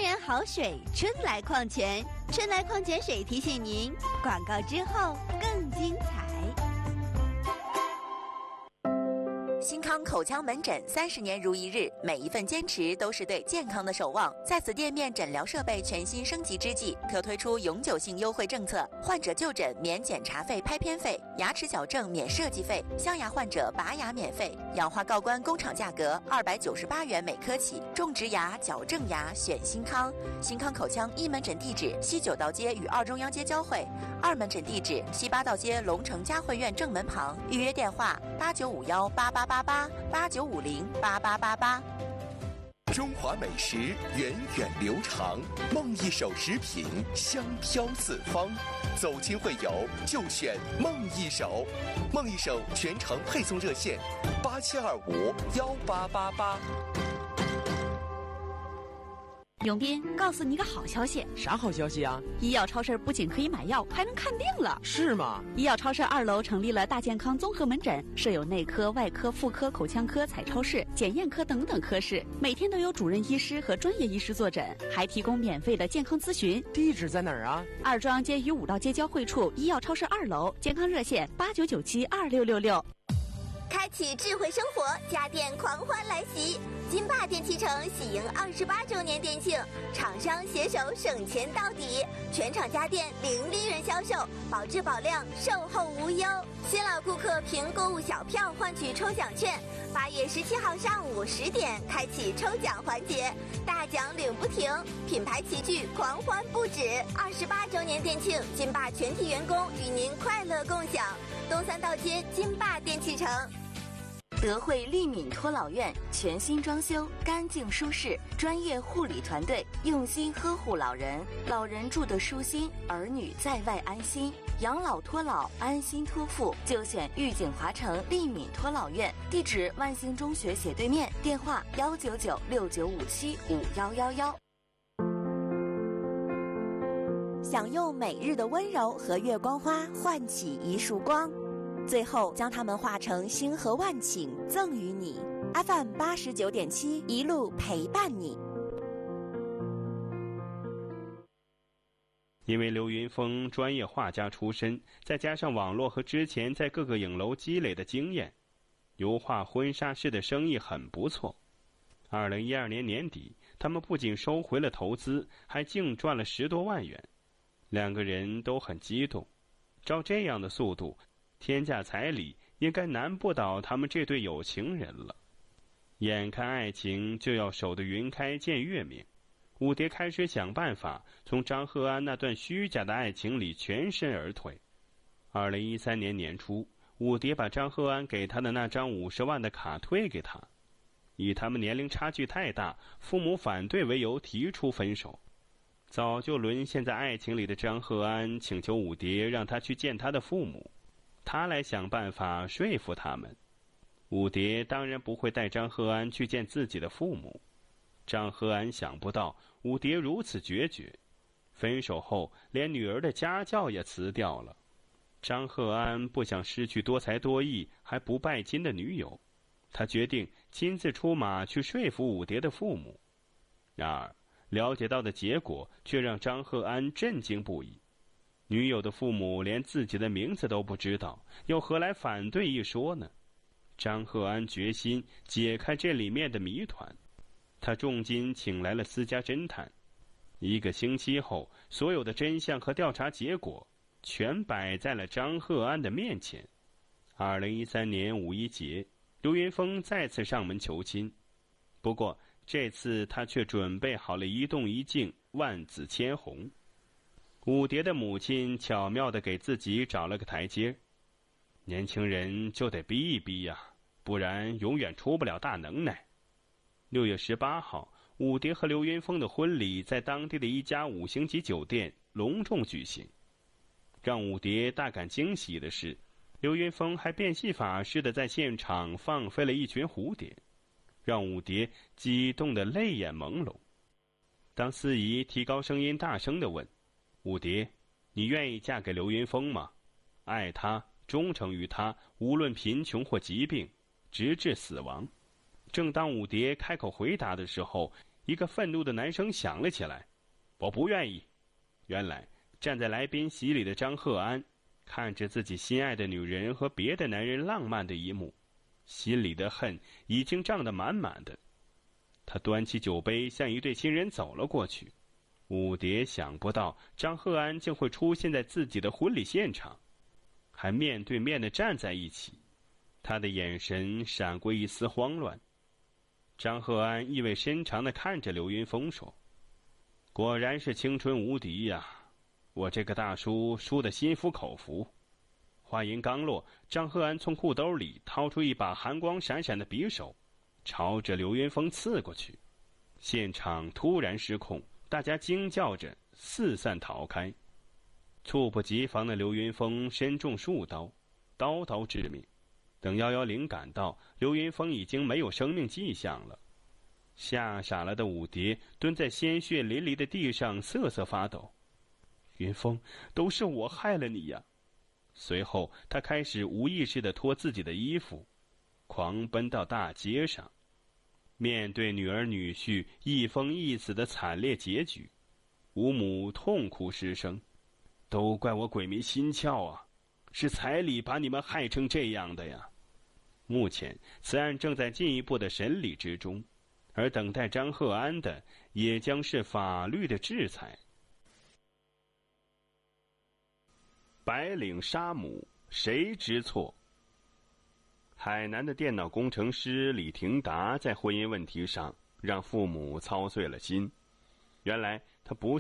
年好水，春来矿泉。春来矿泉水提醒您，广告之后更精彩。 新康口腔门诊30年如一日，每一份坚持都是对健康的守望。在此店面诊疗设备全新升级之际，可推出永久性优惠政策：患者就诊免检查费、拍片费，牙齿矫正免设计费，镶牙患者拔牙免费，氧化锆关工厂价格298元每颗起。种植牙、矫正牙选新康。新康口腔一门诊地址西9道街与2中央街交汇，2门诊地址西8道街龙城嘉汇苑正门旁。预约电话8951888889508888。 中华美食源远流长，梦一手食品香飘四方。走亲会友就选梦一手，梦一手全程配送热线87251888。 永斌，告诉你一个好消息。 啥好消息啊？ 医药超市不仅可以买药，还能看病了。 是吗？ 医药超市2楼成立了大健康综合门诊，设有内科、外科、妇科、口腔科、彩超室、检验科等等科室，每天都有主任医师和专业医师坐诊，还提供免费的健康咨询。 地址在哪儿啊 ？2中央街与5道街交汇处，医药超市2楼，健康热线89972666。 开启智慧生活，家电狂欢来袭！金霸电器城喜迎28周年店庆，厂商携手省钱到底，全场家电零利润销售，保质保量，售后无忧。新老顾客凭购物小票换取抽奖券，8月17号上午10点开启抽奖环节，大奖领不停，品牌齐聚，狂欢不止。28周年店庆，金霸全体员工与您快乐共享。东3道街金霸电器城。 德惠利敏托老院全新装修，干净舒适，专业护理团队用心呵护老人，老人住得舒心，儿女在外安心。养老托老，安心托付，就选玉景华城利敏托老院，地址万兴中学斜对面，电话19969575111。享用每日的温柔和月光花，唤起一束光。最后将它们化成星河万顷，赠予你。FM 89.7，一路陪伴你。 因为刘云峰专业画家出身，再加上网络和之前在各个影楼积累的经验，油画婚纱式的生意很不错。2012年年底，他们不仅收回了投资，还净赚了10多万元。2个人都很激动，照这样的速度，天价彩礼应该难不倒他们这对有情人了。眼看爱情就要守得云开见月明，武蝶开始想办法从张鹤安那段虚假的爱情里全身而退。2013年年初，武蝶把张鹤安给他的那张50万的卡退给他，以他们年龄差距太大，父母反对为由提出分手。早就沦陷在爱情里的张鹤安请求武蝶让他去见他的父母，他来想办法说服他们。武蝶当然不会带张鹤安去见自己的父母。张鹤安想不到武蝶如此决绝，分手后连女儿的家教也辞掉了。张鹤安不想失去多才多艺还不拜金的女友，他决定亲自出马去说服武蝶的父母。然而了解到的结果却让张鹤安震惊不已。女友的父母连自己的名字都不知道，又何来反对一说呢？张鹤安决心解开这里面的谜团，他重金请来了私家侦探。1个星期后，所有的真相和调查结果全摆在了张鹤安的面前。2013年5一节，刘云峰再次上门求亲，不过这次他却准备好了一动一静，万紫千红。武蝶的母亲巧妙地给自己找了个台阶，年轻人就得逼一逼呀，不然永远出不了大能耐。6月18号，武蝶和刘云峰的婚礼在当地的一家5星级酒店隆重举行。让武蝶大感惊喜的是，刘云峰还变戏法似的在现场放飞了一群蝴蝶，让武蝶激动得泪眼朦胧。当司仪提高声音大声地问武蝶，你愿意嫁给刘云峰吗？爱他，忠诚于他，无论贫穷或疾病，直至死亡。 正当武蝶开口回答的时候，一个愤怒的男声响了起来：“我不愿意。”原来站在来宾席里的张鹤安看着自己心爱的女人和别的男人浪漫的一幕，心里的恨已经胀得满满的。他端起酒杯向一对新人走了过去。武蝶想不到张鹤安竟会出现在自己的婚礼现场，还面对面地站在一起。他的眼神闪过一丝慌乱。张鹤安意味深长地看着刘云峰说：“果然是青春无敌呀！我这个大叔输得心服口服。”话音刚落，张鹤安从裤兜里掏出一把寒光闪闪的匕首，朝着刘云峰刺过去。现场突然失控，大家惊叫着四散逃开。猝不及防的刘云峰身中数刀，刀刀致命。等110赶到，刘云峰已经没有生命迹象了。吓傻了的武蝶蹲在鲜血淋漓的地上瑟瑟发抖。云峰，都是我害了你呀！随后他开始无意识地脱自己的衣服，狂奔到大街上。面对女儿女婿一疯一死的惨烈结局，吴母痛哭失声：“都怪我鬼迷心窍啊！是彩礼把你们害成这样的呀！”目前此案正在进一步的审理之中，而等待张鹤安的也将是法律的制裁。白领杀母，谁知错？海南的电脑工程师李廷达在婚姻问题上让父母操碎了心。原来他不